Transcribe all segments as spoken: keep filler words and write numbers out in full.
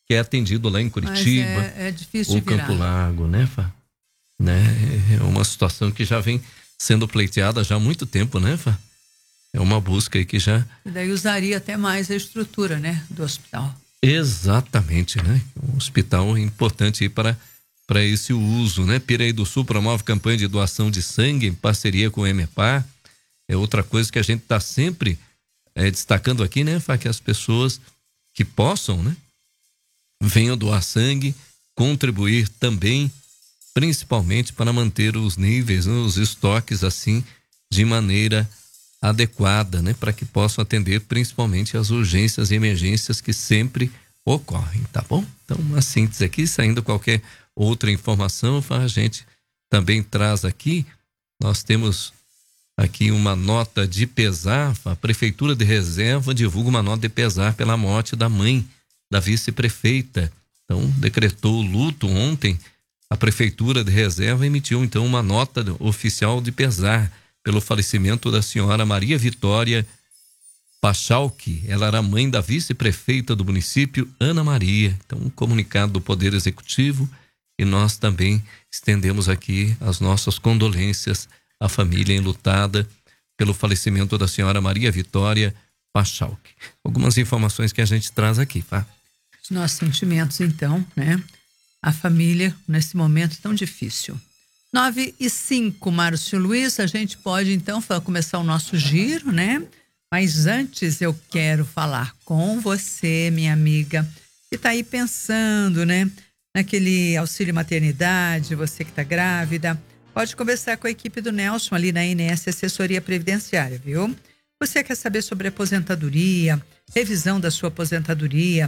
que é atendido lá em Curitiba. Mas é, é difícil ou de virar. Campo Largo, né, Fá? Né? É uma situação que já vem sendo pleiteada já há muito tempo, né, Fá? É uma busca aí que já... E daí usaria até mais a estrutura, né, do hospital. Exatamente, né? O hospital é importante aí para, para esse uso, né? Piraí do Sul promove campanha de doação de sangue em parceria com o EMEPAR. É outra coisa que a gente está sempre é, destacando aqui, né, Fá? Que as pessoas que possam, né, venham doar sangue, contribuir também, principalmente para manter os níveis, né, os estoques assim, de maneira adequada, né, para que possam atender principalmente as urgências e emergências que sempre ocorrem, tá bom? Então, uma síntese aqui, saindo qualquer outra informação, a gente também traz aqui, nós temos aqui uma nota de pesar, a Prefeitura de Reserva divulga uma nota de pesar pela morte da mãe da vice-prefeita. Então, decretou luto ontem, a Prefeitura de Reserva emitiu então uma nota oficial de pesar pelo falecimento da senhora Maria Vitória Pachalki. Ela era mãe da vice-prefeita do município, Ana Maria. Então, um comunicado do Poder Executivo, e nós também estendemos aqui as nossas condolências à família enlutada pelo falecimento da senhora Maria Vitória Pachalki. Algumas informações que a gente traz aqui, tá? Os nossos sentimentos, então, né? A família, nesse momento tão difícil. nove e cinco, Márcio Luiz, a gente pode então começar o nosso giro, né? Mas antes eu quero falar com você, minha amiga, que está aí pensando, né? Naquele auxílio maternidade, você que está grávida, pode conversar com a equipe do Nelson ali na A N S Assessoria Previdenciária, viu? Você quer saber sobre aposentadoria, revisão da sua aposentadoria,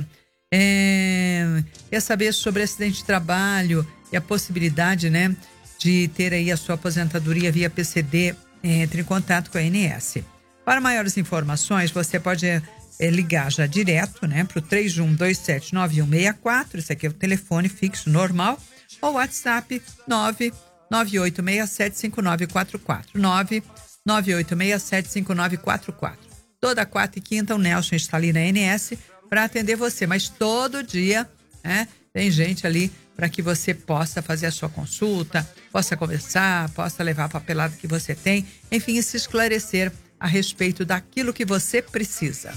é, quer saber sobre acidente de trabalho e a possibilidade, né, de ter aí a sua aposentadoria via P C D, entre em contato com a A N S. Para maiores informações, você pode é, ligar já direto, né, para o três um dois sete nove um seis quatro, esse aqui é o telefone fixo normal, ou WhatsApp nove nove oito seis sete cinco nove quatro quatro, nove nove oito seis sete cinco nove quatro quatro. Toda quarta e quinta o Nelson está ali na A N S para atender você, mas todo dia, né, tem gente ali para que você possa fazer a sua consulta, possa conversar, possa levar a papelada que você tem, enfim, e se esclarecer a respeito daquilo que você precisa.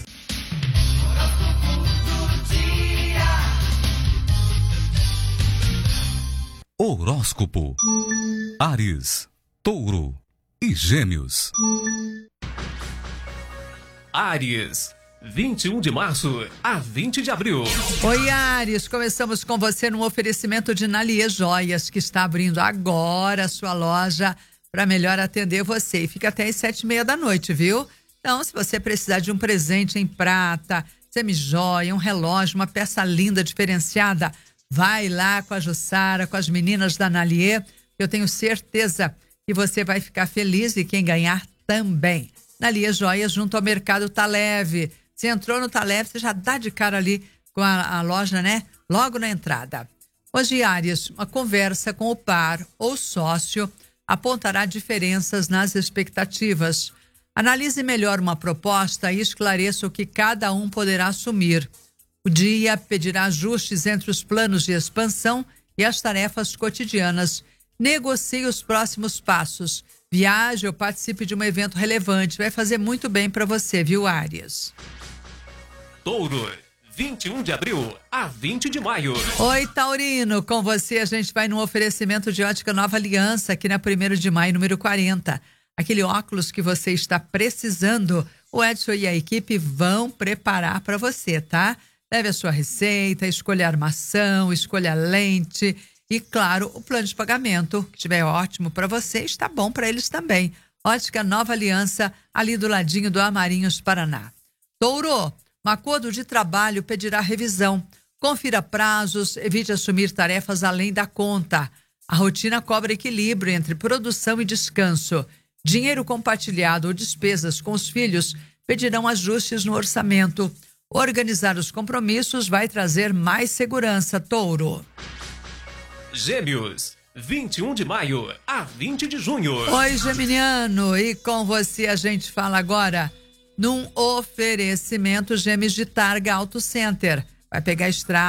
Horóscopo. Áries, Touro e Gêmeos. Áries, vinte e um de março a vinte de abril. Oi, Áries, começamos com você no oferecimento de Nalier Joias, que está abrindo agora a sua loja para melhor atender você. E fica até às sete e meia da noite, viu? Então, se você precisar de um presente em prata, semijoia, um relógio, uma peça linda, diferenciada, vai lá com a Jussara, com as meninas da Nalier, eu tenho certeza que você vai ficar feliz e quem ganhar também. Nalier Joias, junto ao Mercado Tá Leve. Você entrou no Tá Leve, você já dá de cara ali com a, a loja, né? Logo na entrada. Hoje, Áries, uma conversa com o par ou sócio apontará diferenças nas expectativas. Analise melhor uma proposta e esclareça o que cada um poderá assumir. O dia pedirá ajustes entre os planos de expansão e as tarefas cotidianas. Negocie os próximos passos. Viaje ou participe de um evento relevante. Vai fazer muito bem para você, viu, Áries? Touro, vinte e um de abril a vinte de maio. Oi, Taurino, com você a gente vai no oferecimento de Ótica Nova Aliança, aqui na primeiro de maio, número quarenta. Aquele óculos que você está precisando, o Edson e a equipe vão preparar para você, tá? Leve a sua receita, escolha a armação, escolha a lente e, claro, o plano de pagamento, que estiver ótimo para você, está bom para eles também. Ótica Nova Aliança, ali do ladinho do Amarinhos, Paraná. Touro, um acordo de trabalho pedirá revisão. Confira prazos, evite assumir tarefas além da conta. A rotina cobra equilíbrio entre produção e descanso. Dinheiro compartilhado ou despesas com os filhos pedirão ajustes no orçamento. Organizar os compromissos vai trazer mais segurança, Touro. Gêmeos, vinte e um de maio a vinte de junho. Oi, Geminiano, e com você a gente fala agora num oferecimento Gêmeos de Targa Auto Center. Vai pegar a estrada